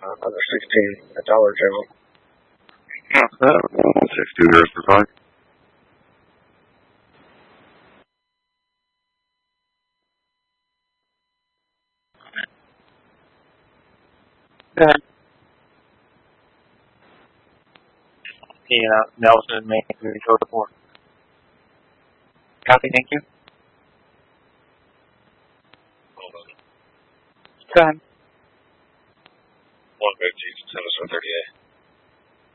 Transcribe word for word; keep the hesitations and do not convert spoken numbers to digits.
another sixteen, a Dollar General. Uh, one six two zero for five. Good. Yeah, Nelson, Maine, three four four. Copy, thank you. Go ahead. one fifty, Tennessee thirty-eight.